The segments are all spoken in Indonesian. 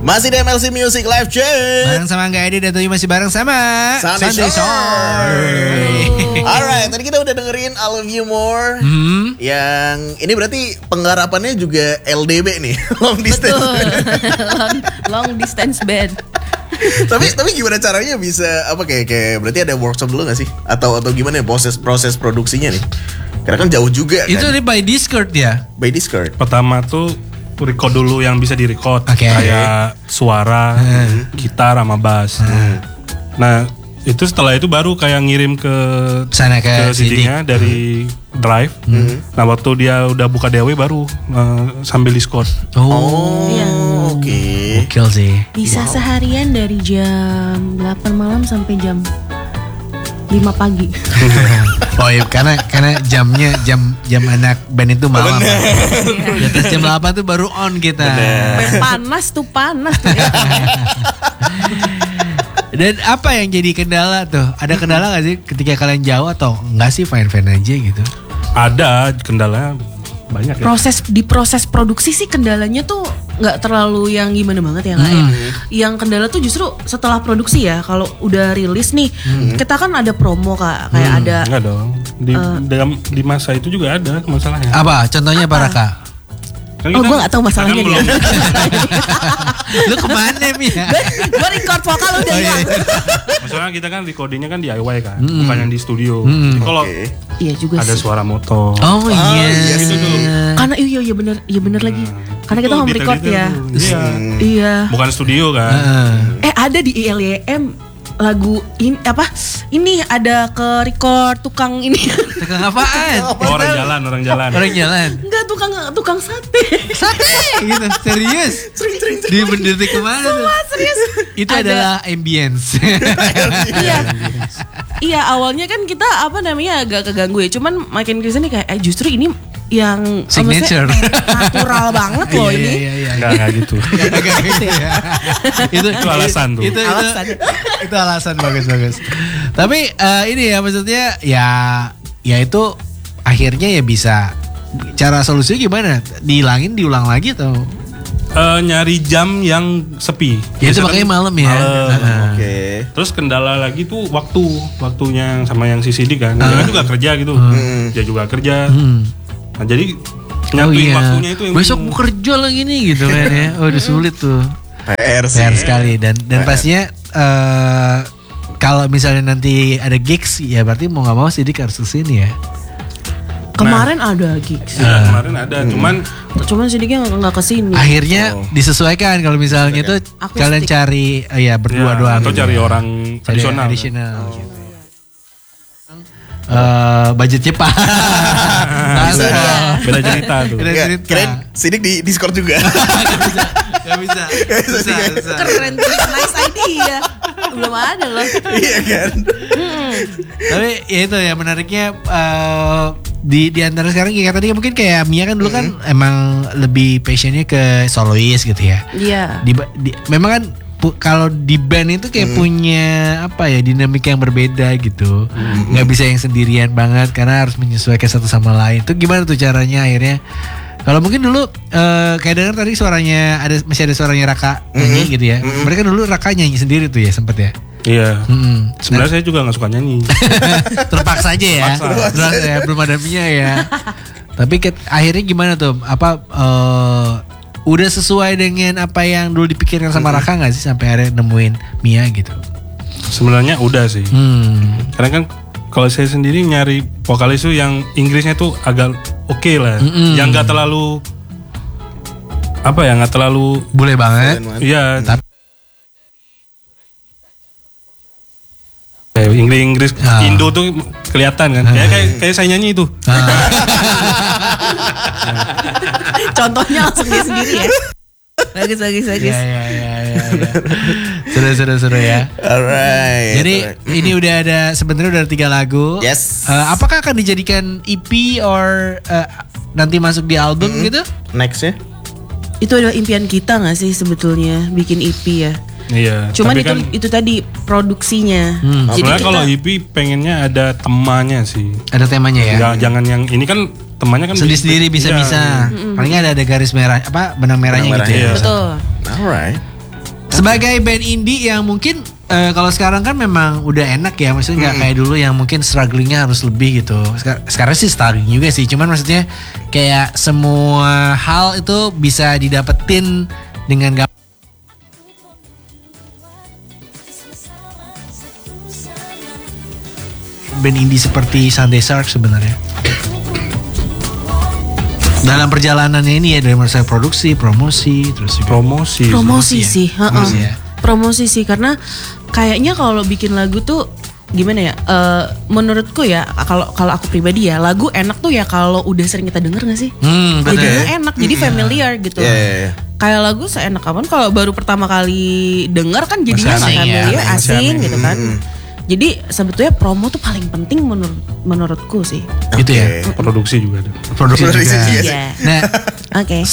Masih di MLC Music Live Chat. Bareng sama Angga Edi dan Tuyu masih bareng sama Sunday Shore. Alright, tadi kita udah dengerin I Love You More. Yang ini berarti penggarapannya juga LDB nih, long distance. long distance band. tapi gimana caranya bisa apa kayak berarti ada workshop dulu gak sih? Atau gimana ya proses produksinya nih? Karena kan jauh juga kan. Itu by Discord ya? By Discord. Pertama tuh record dulu yang bisa di-record. Kayak suara, gitar sama bass. Nah, itu setelah itu baru kayak ngirim ke sana ke CD-nya dari drive. Nah, waktu dia udah buka DAW baru sambil Discord. Oke. Gokil sih. Bisa seharian dari jam 8 malam sampai jam 5 pagi. Oh iya, karena jamnya jam anak band itu malam. Di atas jam 8 tuh baru on kita. Panas tuh. Ya. Dan apa yang jadi kendala tuh? Ada kendala gak sih ketika kalian jauh atau enggak sih fine-fine aja gitu? Ada kendala banyak ya. Proses produksi sih kendalanya tuh nggak terlalu yang gimana banget ya nggak ya. Yang kendala tuh justru setelah produksi ya. Kalau udah rilis nih, kita kan ada promo Kak, kayak ada. Enggak dong. Di masa itu juga ada masalahnya. Apa? Contohnya apa Raka? Gue gak tahu masalahnya dia. Lu kemana Mia? Gue record vokal udah hilang. Masalahnya kita kan recordingnya kan DIY kan, bukan yang di studio. Jadi kalau iya juga ada sih. suara motor. Oh iya. Gitu tuh. Karena iya bener lagi. Karena kita home record ya. Iya. Bukan studio kan. Ada di ILYM lagu ini apa? Ini ada ke record tukang ini. Tukang apaan? Orang jalan. Orang jalan. Enggak, tukang sate. Sate gitu. Serius? Di mendetik kemana tuh? Serius. Itu adalah ambience. Iya, awalnya kan kita agak keganggu ya. Cuman makin kesini kayak justru ini yang signature natural banget loh ini. Iya. Enggak gitu. Agak gitu ya. Itu alasan tuh. Itu alasan bagus. Tapi ini ya maksudnya ya itu akhirnya ya bisa cara solusinya gimana? Dihilangin diulang lagi atau? Nyari jam yang sepi. Ya itu makanya malam ya. Oke. Terus kendala lagi tuh waktunya sama yang CCD kan. Dia kan juga kerja gitu. Dia juga kerja. Nah jadi nyatuin waktunya itu yang besok mau kerja lagi nih gitu kan ya. Oh udah sulit tuh. PR sekali dan pastinya kalau misalnya nanti ada gigs ya berarti mau nggak mau Sidik harus kesini ya. Kemarin ada gigs. Ya, kemarin ada, cuman Sidiknya nggak kesini. Akhirnya disesuaikan kalau misalnya itu kalian cari berdua doang. Atau cari orang additional. Gitu. Budgetnya Pak. Beda cerita tuh. Keren Sidik di Discord juga. Gak bisa. Keren tuh, nice idea. Belum ada loh. Iya kan. Tapi ya itu ya menariknya di antara sekarang kayak tadi mungkin kayak Mia kan dulu kan emang lebih passionnya ke solois gitu ya. Iya. Memang kan kalau di band itu kayak punya dinamika yang berbeda gitu. Nggak bisa yang sendirian banget karena harus menyesuaikan satu sama lain. Itu gimana tuh caranya akhirnya? Kalau mungkin dulu kayak dengar tadi suaranya masih ada suaranya Raka nyanyi gitu ya. Mereka dulu Raka nyanyi sendiri tuh ya sempet ya. Iya. Sebenarnya saya juga nggak suka nyanyi. Terpaksa aja ya. Terpaksa ya, belum ada Mia ya. Tapi akhirnya gimana tuh? Udah sesuai dengan apa yang dulu dipikirkan sama Raka nggak sih sampai akhirnya nemuin Mia gitu? Sebenarnya udah sih. Karena kan kalau saya sendiri nyari vokalis tuh yang Inggrisnya tuh agak oke lah. Yang nggak terlalu nggak terlalu bule banget. Iya. Inggris Indo tuh kelihatan kan. Kayak saya nyanyi itu. Contohnya langsung dia sendiri ya. Bagus. Ya. Seru ya. Alright. Jadi ini sebenarnya udah ada 3 lagu. Yes. Apakah akan dijadikan EP or nanti masuk di album gitu? Next ya. Itu adalah impian kita nggak sih sebetulnya bikin EP ya? Iya. Cuman itu tadi produksinya. Jadi kalau EP pengennya ada temanya sih. Ada temanya ya. Jangan yang ini kan temannya kan sendiri-sendiri bisa-bisa. Paling ada garis merah benang merahnya gitu ya. Betul. Alright. Sebagai band indie yang mungkin kalau sekarang kan memang udah enak ya, maksudnya nggak kayak dulu yang mungkin strugglingnya harus lebih gitu. Sekarang sih struggling juga sih, cuman maksudnya kayak semua hal itu bisa didapetin dengan gampang. Band indie seperti Sunday Shark sebenarnya dalam perjalanannya ini ya, dari masa produksi, promosi, terus juga Promosi sih, Promosi ya. Promosi sih, karena kayaknya kalau bikin lagu tuh gimana ya? Menurutku ya, kalau aku pribadi ya, lagu enak tuh ya kalau udah sering kita denger nggak sih? Bener. Jadinya enak, jadi familiar gitu. Yeah. Kayak lagu seenak kapan kalau baru pertama kali denger kan jadinya Masih asing familiar, ya, asing gitu kan. Jadi sebetulnya promo tuh paling penting menurutku sih. Gitu ya. Produksi juga ada. Produksi juga. Iya. Nah, Oke.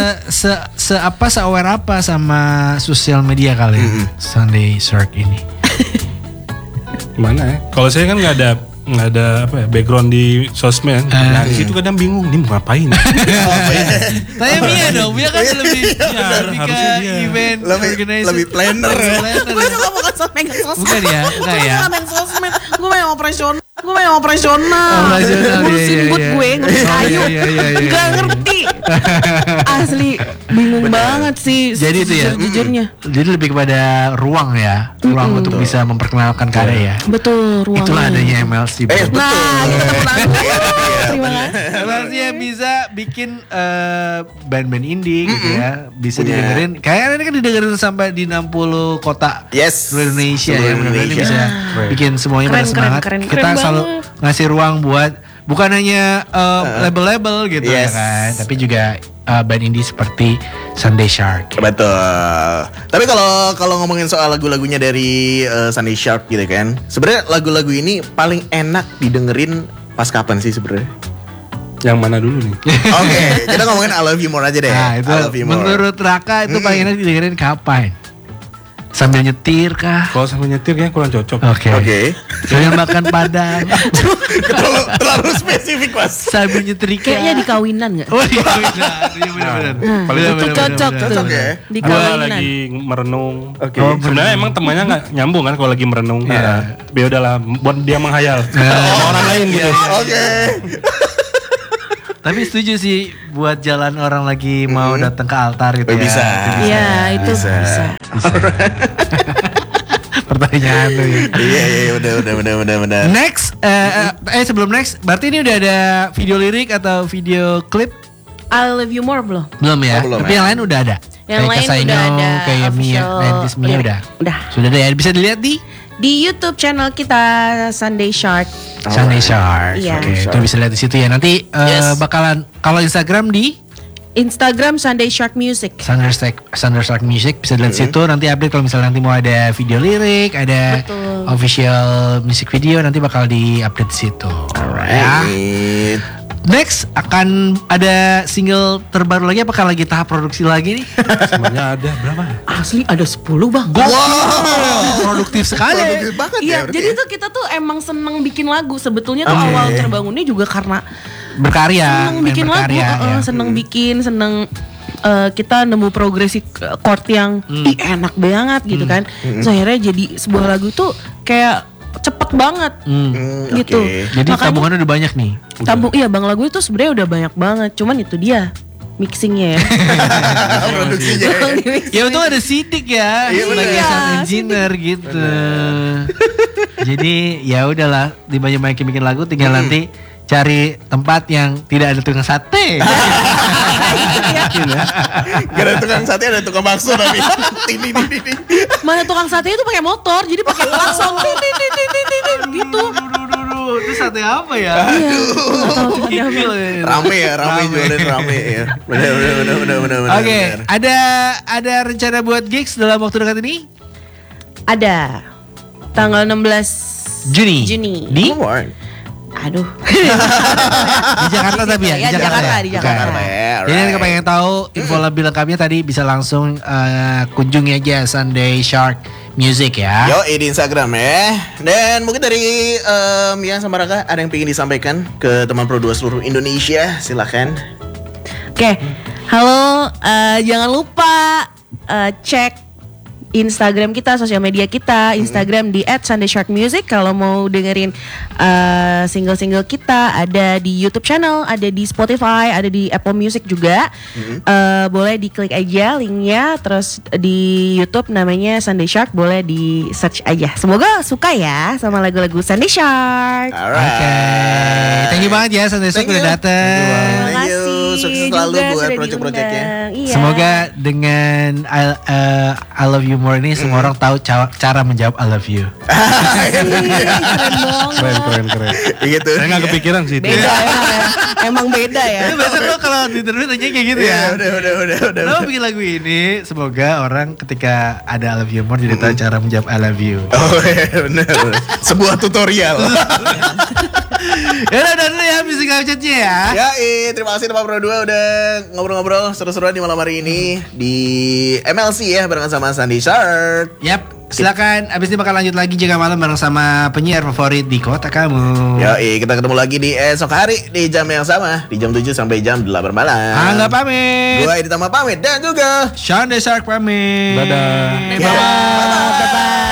se aware apa sama sosial media kalian Sunday Shark ini? Gimana ya? Kalau saya kan nggak ada apa ya, background di sosmed. Nah di situ kadang bingung, ini mau ngapain? Tanya Mia dong, Mia kan lebih Iya, lebih ke harusnya dia. event organizer. Lebih planner ya. Gue juga bukan megang sosmed. Bukan ya? Enggak ya? Gue megang sosmed. Gue main operasional. Operasional, ngurusin iya, boot iya. gue, ngurusin Oh, kayu. iya. Gak ngerti. Asli bingung banget sih. Jadi itu ya. Jujurnya. Jadi lebih kepada ruang ya, ruang untuk bisa memperkenalkan karya ya. Betul, ruangnya. Itulah adanya MLC. Nah, gitu teman. Terima kasih. MLC yang bisa bikin band-band indie gitu ya, bisa didengerin. Kayaknya ini kan didengerin sampai di 60 kota Yes. seluruh Indonesia ya. Seluruh Mudah-mudahan ini Indonesia. bisa bikin semuanya pada Keren, semangat. keren Kita selalu banget. ngasih ruang buat bukan hanya label-label gitu ya Yes. kan, tapi juga band indie seperti Sunday Shark. Betul. Tapi kalau ngomongin soal lagu-lagunya dari Sunday Shark gitu kan, sebenarnya lagu-lagu ini paling enak didengerin pas kapan sih sebenarnya? Yang mana dulu nih? Oke, kita ngomongin I Love You More aja deh. Nah, itu I Love You More. menurut Raka itu paling enak didengerin kapan? Sambil nyetir kah? Kalau sambil nyetir kayaknya kurang cocok. Oke. Oke. Sambil makan padang. terlalu spesifik mas. Sambil nyetrika. Kayaknya di kawinan gak? Oh iya benar. Paling Itu cocok tuh. Cocok ya? Di Gua kawinan. lagi merenung. Oke. Oh, Sebenarnya emang temannya nggak nyambung kan kalau lagi merenung. Iya. Ya udahlah, buat dia menghayal. Orang lain gitu. Oke. Tapi setuju sih buat jalan orang lagi mau datang ke altar gitu Oh, ya. bisa. Iya, itu bisa. Pertanyaan tuh ya. Iya, benar. Next, sebelum next, berarti ini udah ada video lirik atau video klip? I Love You More belum? Belum ya? Oh, belum Tapi ya. yang lain udah ada. Yang Kayak lain Kasaino, udah ada kayak Mia, official Nantis Mia lirik. udah. Udah. Sudah ada ya, bisa dilihat di Di YouTube channel kita Sunday Shark. Sunday Shark. Iya. Oke, itu bisa lihat di situ ya. Nanti Yes. bakalan kalau Instagram di Instagram Sunday Shark Music. Thunder Shark Music bisa dilihat situ. Nanti update kalau misalnya nanti mau ada video lirik, ada Betul. official music video, nanti bakal di update di situ. Ya. Alright. Next akan ada single terbaru lagi. Apakah lagi tahap produksi lagi nih? Semuanya ada berapa? Asli ada 10 bang. Produktif sekali. Produktif banget ya. Iya, berarti jadi ya. tuh kita tuh emang seneng bikin lagu. Sebetulnya tuh awal terbangunnya juga karena Berkarya, seneng main bikin lagu, berkarya, ya. seneng bikin, seneng kita nemu progresi chord yang enak banget gitu kan. So akhirnya jadi sebuah lagu tuh kayak cepet banget gitu. Oke. Jadi tabungannya udah banyak nih. Iya bang, lagu itu sebenarnya udah banyak banget. Cuman itu dia mixingnya ya. Produksinya. Ya untung ada Sidik ya Iya, sebagai bener. sound engineer gitu. Jadi ya udahlah, dibanyak-banyakin bikin lagu, tinggal nanti cari tempat yang tidak ada tukang sate. Gak ada tukang sate, ada tukang bakso tapi. Ini. Mana tukang sate itu pakai motor, jadi pakai klakson gitu. Itu sate apa ya? Iya. Nggak tahu tuh dia apa. Rame jualan rame ya. Benar. Oke, ada rencana buat gigs dalam waktu dekat ini? Ada tanggal 16 Juni. Di Come on. Aduh. di Jakarta tapi ya, Ya, di Jakarta. Jakarta, ya? di Jakarta. Bukan. Ya, Jadi alright. kalau pengen tahu info lebih lengkapnya tadi bisa langsung kunjungi aja Sunday Shark Music ya. Yo, di Instagram ya. Dan mungkin dari Mia sama Raka ada yang pengen disampaikan ke teman Pro 2 seluruh Indonesia, silakan. Oke. Halo, jangan lupa cek Instagram kita, sosial media kita. Instagram di @sundaysharkmusic. Kalau mau dengerin single-single kita, ada di YouTube channel, ada di Spotify, ada di Apple Music juga. Boleh diklik aja linknya. Terus di YouTube namanya Sunday Shark, boleh di search aja. Semoga suka ya sama lagu-lagu Sunday Shark. Alright. Oke. Thank you banget ya Sunday Shark Thank you. udah dateng. Terima Thank you. kasih Sukses juga selalu buat sudah project-projectnya. diundang. Iya. Semoga dengan I Love You More ini semua orang tahu cara menjawab I Love You. Keren banget. Keren. Gitu. Saya nggak kepikiran sih itu. Beda emang beda ya. Biasa lo kalau di interview tanya kayak gitu ya. Udah. Lo bikin lagu ini, semoga orang ketika ada I Love You More jadi tahu cara menjawab I Love You. Oh iya bener. Sebuah tutorial. Ya udah dulu ya musical chatnya ya. Ya, terima kasih Pak Berdua udah ngobrol-ngobrol seru-seruan di malam hari ini di MLC ya bareng sama Sunday Shark. Yap, silakan. Abis ini bakal lanjut lagi jaga malam bareng sama penyiar favorit di kota kamu. Ya, kita ketemu lagi di esok hari di jam yang sama, di jam 7 sampai jam 8 malam. Angga pamit. Gua Edi Tama pamit dan juga Sunday Shark pamit. Dadah. Bye-bye.